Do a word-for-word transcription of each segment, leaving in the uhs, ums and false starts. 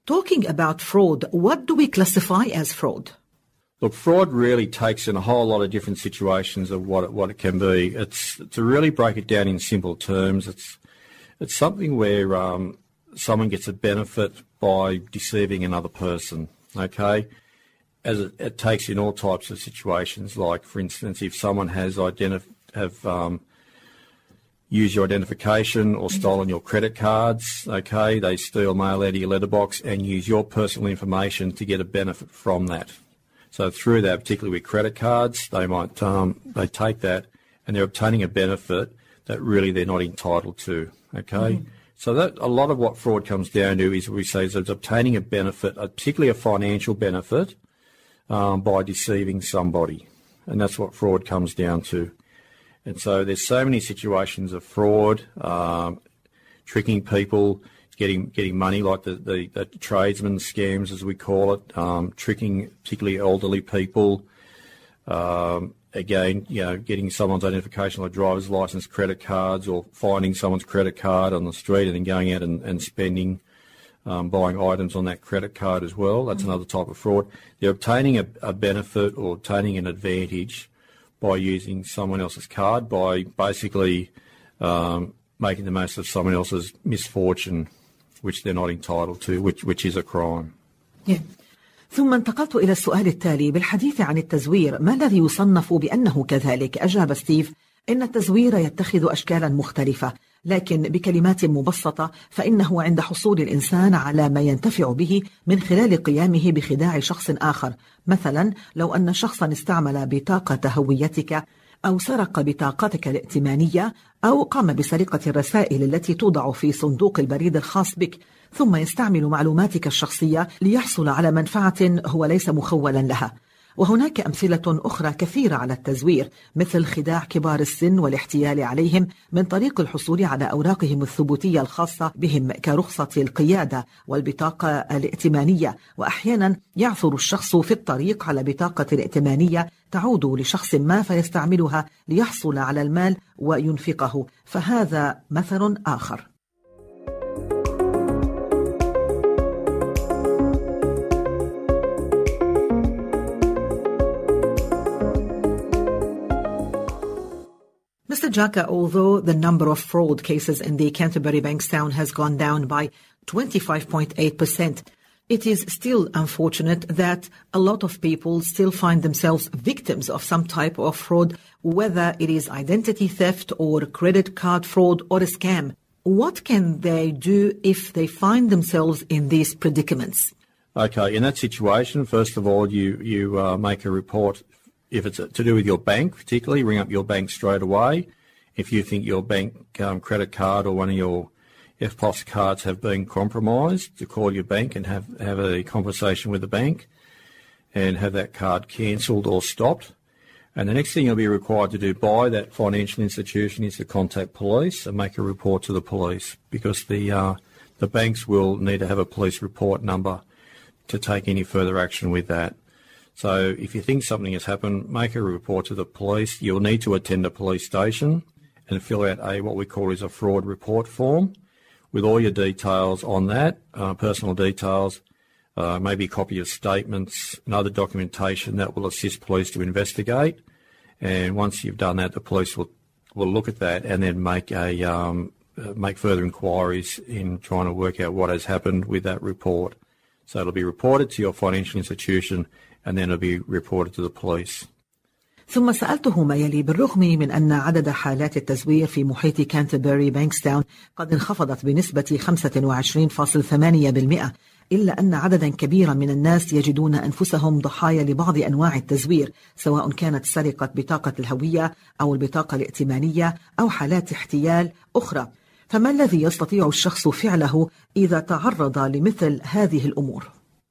Talking about fraud, what do we classify as fraud? Look, fraud really takes in a whole lot of different situations of what it, what it can be. It's to really break it down in simple terms. It's it's something where um, someone gets a benefit by deceiving another person. Okay, as it, it takes in all types of situations. Like, for instance, if someone has identif- have um, used your identification or stolen your credit cards, okay, they steal mail out of your letterbox and use your personal information to get a benefit from that. So through that, particularly with credit cards, they might um, they take that and they're obtaining a benefit that really they're not entitled to. Okay, mm-hmm. So that a lot of what fraud comes down to is we say is it's obtaining a benefit, particularly a financial benefit, um, by deceiving somebody, and that's what fraud comes down to. And so there's so many situations of fraud, um, tricking people. Getting getting money, like the, the, the tradesman scams, as we call it, um, tricking particularly elderly people. Um, again, you know, getting someone's identification like driver's license, credit cards, or finding someone's credit card on the street and then going out and, and spending, um, buying items on that credit card as well. That's mm-hmm. another type of fraud. They're obtaining a, a benefit or obtaining an advantage by using someone else's card, by basically um, making the most of someone else's misfortune, which they're not entitled to, which, which is a crime. Yeah. ثم انتقلت إلى السؤال التالي بالحديث عن التزوير. ما الذي يصنف بأنه كذلك؟ أجاب ستيف إن التزوير يتخذ أشكالا مختلفة، لكن بكلمات مبسطة فإنه عند حصول الإنسان على ما ينتفع به من خلال قيامه بخداع شخص آخر. مثلا لو أن شخصا استعمل بطاقة هويتك أو سرق بطاقتك الائتمانية أو قام بسرقة الرسائل التي توضع في صندوق البريد الخاص بك، ثم يستعمل معلوماتك الشخصية ليحصل على منفعة هو ليس مخولا لها. وهناك أمثلة أخرى كثيرة على التزوير، مثل خداع كبار السن والاحتيال عليهم من طريق الحصول على أوراقهم الثبوتية الخاصة بهم كرخصة القيادة والبطاقة الائتمانية. وأحيانا يعثر الشخص في الطريق على بطاقة الائتمانية تعود لشخص ما فيستعملها ليحصل على المال وينفقه، فهذا مثل آخر. Mister Jaka, although the number of fraud cases in the Canterbury Bankstown has gone down by twenty-five point eight percent, it is still unfortunate that a lot of people still find themselves victims of some type of fraud, whether it is identity theft or credit card fraud or a scam. What can they do if they find themselves in these predicaments? Okay, in that situation, first of all, you, you uh, make a report. If it's to do with your bank, particularly, ring up your bank straight away. If you think your bank um, credit card or one of your F P O S cards have been compromised, to call your bank and have, have a conversation with the bank and have that card cancelled or stopped. And the next thing you'll be required to do by that financial institution is to contact police and make a report to the police, because the uh, the banks will need to have a police report number to take any further action with that. So if you think something has happened, make a report to the police. You'll need to attend a police station and fill out a what we call is a fraud report form with all your details on that, uh, personal details, uh, maybe a copy of statements and other documentation that will assist police to investigate. And once you've done that, the police will, will look at that and then make a um, uh, make further inquiries in trying to work out what has happened with that report. So it'll be reported to your financial institution and then it'll be reported to the police. ثم سألته ما يلي: بالرغم من أن عدد حالات التزوير في محيط كانتربري بانكستاون قد انخفضت بنسبة خمسة وعشرين فاصلة ثمانية بالمئة، إلا أن عددا كبيرا من الناس يجدون أنفسهم ضحايا لبعض أنواع التزوير، سواء كانت سرقة بطاقة الهوية أو البطاقة الائتمانية أو حالات احتيال أخرى. فما الذي يستطيع الشخص فعله إذا تعرض لمثل هذه الأمور؟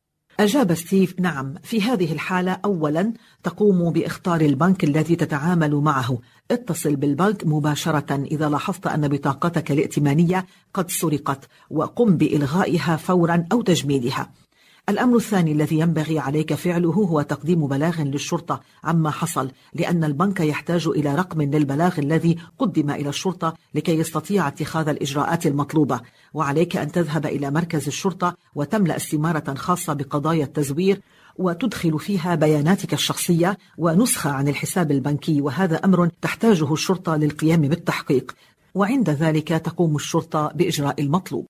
أجاب ستيف: نعم، في هذه الحالة أولا تقوم باختار البنك الذي تتعامل معه. اتصل بالبنك مباشرة إذا لاحظت أن بطاقتك الائتمانية قد سرقت، وقم بإلغائها فورا أو تجميدها. الأمر الثاني الذي ينبغي عليك فعله هو تقديم بلاغ للشرطة عما حصل، لأن البنك يحتاج إلى رقم للبلاغ الذي قدم إلى الشرطة لكي يستطيع اتخاذ الإجراءات المطلوبة. وعليك أن تذهب إلى مركز الشرطة وتملأ استمارة خاصة بقضايا التزوير وتدخل فيها بياناتك الشخصية ونسخة عن الحساب البنكي، وهذا أمر تحتاجه الشرطة للقيام بالتحقيق، وعند ذلك تقوم الشرطة بإجراء المطلوب.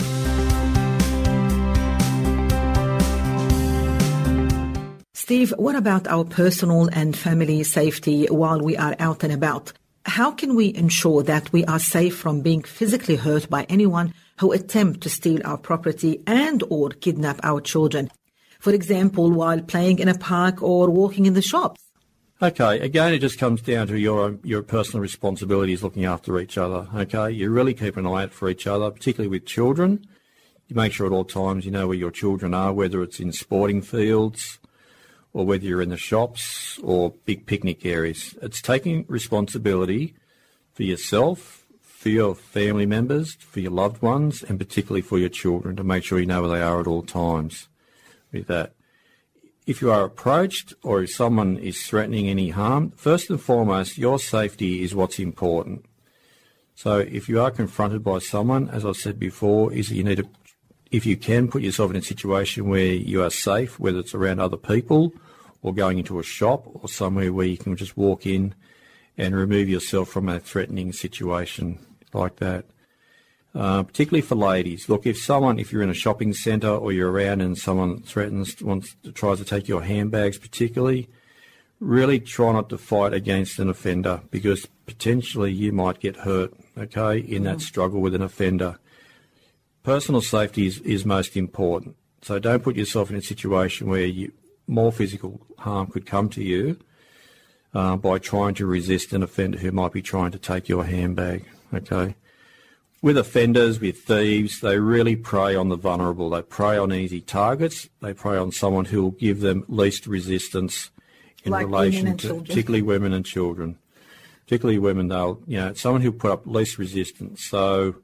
Steve, what about our personal and family safety while we are out and about? How can we ensure that we are safe from being physically hurt by anyone who attempt to steal our property and or kidnap our children? For example, while playing in a park or walking in the shops? Okay, again, it just comes down to your your personal responsibilities looking after each other, okay? You really keep an eye out for each other, particularly with children. You make sure at all times you know where your children are, whether it's in sporting fields or whether you're in the shops or big picnic areas. It's taking responsibility for yourself, for your family members, for your loved ones, and particularly for your children to make sure you know where they are at all times with that. If you are approached or if someone is threatening any harm, first and foremost, your safety is what's important. So if you are confronted by someone, as I've said before, is that you need to, if you can, put yourself in a situation where you are safe, whether it's around other people or going into a shop or somewhere where you can just walk in and remove yourself from a threatening situation like that. Uh, particularly for ladies. Look, if someone, if you're in a shopping centre or you're around and someone threatens, wants, tries to take your handbags particularly, really try not to fight against an offender because potentially you might get hurt, okay, in that struggle with an offender. Personal safety is, is most important. So don't put yourself in a situation where you, more physical harm could come to you uh, by trying to resist an offender who might be trying to take your handbag, okay? With offenders, with thieves, they really prey on the vulnerable. They prey on easy targets. They prey on someone who will give them least resistance in like relation to children. particularly women and children. Particularly women, they'll, you know, someone who'll put up least resistance. So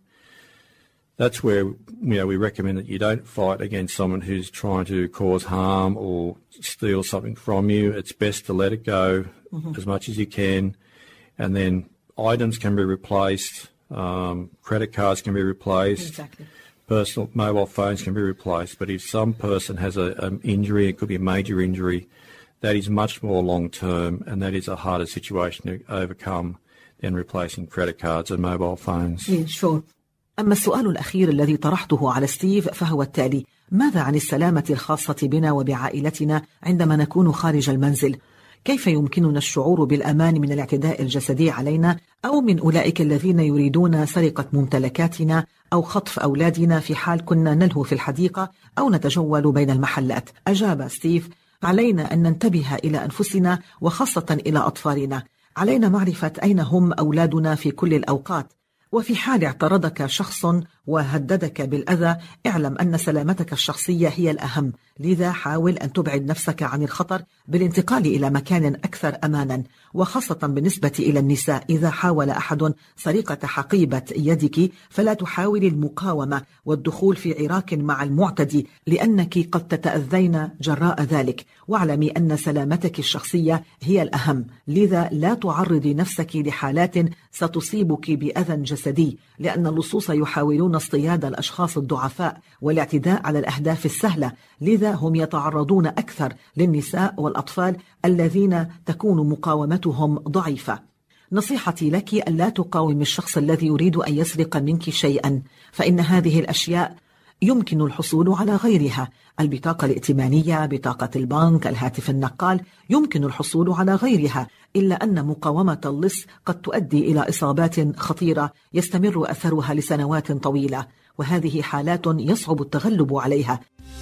that's where, you know, we recommend that you don't fight against someone who's trying to cause harm or steal something from you. It's best to let it go mm-hmm. as much as you can, and then items can be replaced. Um, credit cards can be replaced. Exactly. Personal mobile phones can be replaced. But if some person has a, an injury, it could be a major injury, that is much more long-term and that is a harder situation to overcome than replacing credit cards and mobile phones. Yeah, sure. أما السؤال الأخير الذي طرحته على ستيف فهو التالي: ماذا عن السلامة الخاصة بنا وبعائلتنا عندما نكون خارج المنزل؟ كيف يمكننا الشعور بالأمان من الاعتداء الجسدي علينا أو من أولئك الذين يريدون سرقة ممتلكاتنا أو خطف أولادنا في حال كنا نلهو في الحديقة أو نتجول بين المحلات؟ أجاب ستيف: علينا أن ننتبه إلى أنفسنا وخاصة إلى أطفالنا. علينا معرفة أين هم أولادنا في كل الأوقات، وفي حال اعترضك شخص وهددك بالأذى اعلم أن سلامتك الشخصية هي الأهم، لذا حاول أن تبعد نفسك عن الخطر بالانتقال إلى مكان أكثر أمانا، وخاصة بالنسبة إلى النساء. إذا حاول أحد سرقة حقيبة يدك فلا تحاول المقاومة والدخول في عراك مع المعتدي لأنك قد تتأذين جراء ذلك، واعلمي أن سلامتك الشخصية هي الأهم، لذا لا تعرضي نفسك لحالات ستصيبك بأذى جسدي، لأن اللصوص يحاولون اصطياد الأشخاص الضعفاء والاعتداء على الأهداف السهلة، لذا هم يتعرضون أكثر للنساء والأطفال الذين تكون مقاومتهم ضعيفة. نصيحتي لك ألا تقاوم الشخص الذي يريد أن يسرق منك شيئا، فإن هذه الأشياء يمكن الحصول على غيرها. البطاقة الائتمانية، بطاقة البنك، الهاتف النقال، يمكن الحصول على غيرها، إلا أن مقاومة اللص قد تؤدي إلى إصابات خطيرة يستمر أثرها لسنوات طويلة، وهذه حالات يصعب التغلب عليها.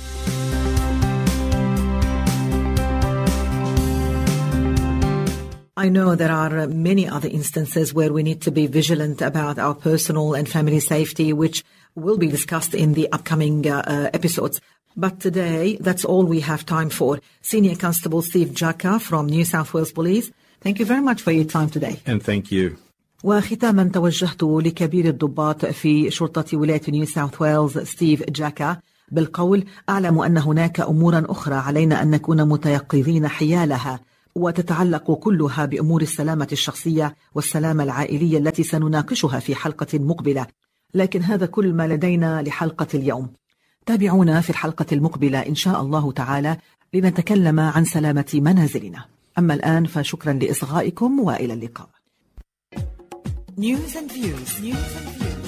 I know there are many other instances where we need to be vigilant about our personal and family safety, which will be discussed in the upcoming uh, uh, episodes. But today, that's all we have time for. Senior Constable Steve Jaka from New South Wales Police, thank you very much for your time today. And thank you. وختاما توجهت لكبير الضباط في شرطة ولاية نيو ساوث ويلز ستيف جاكا بالقول أعلم أن هناك أمورا أخرى علينا أن نكون متيقظين حيالها، وتتعلق كلها بأمور السلامة الشخصية والسلامة العائلية التي سنناقشها في حلقة مقبلة، لكن هذا كل ما لدينا لحلقة اليوم. تابعونا في الحلقة المقبلة إن شاء الله تعالى لنتكلم عن سلامة منازلنا. أما الآن فشكرا لإصغائكم وإلى اللقاء. News and views. News and views.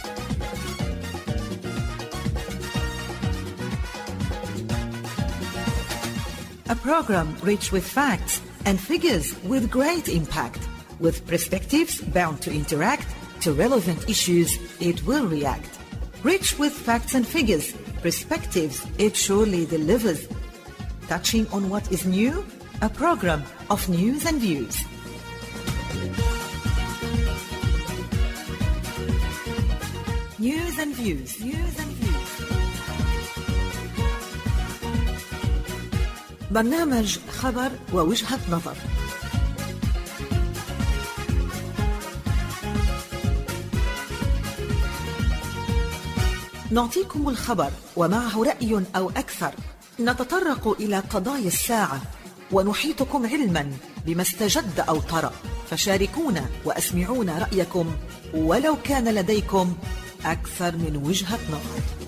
A program rich with facts and figures with great impact, with perspectives bound to interact, to relevant issues it will react. Rich with facts and figures, perspectives it surely delivers. Touching on what is new, a program of news and views. News and views. News and views. برنامج خبر ووجهة نظر. نعطيكم الخبر ومعه رأي أو أكثر، نتطرق إلى قضايا الساعة ونحيطكم علما بما استجد أو طرأ، فشاركونا وأسمعونا رأيكم ولو كان لديكم أكثر من وجهة نظر.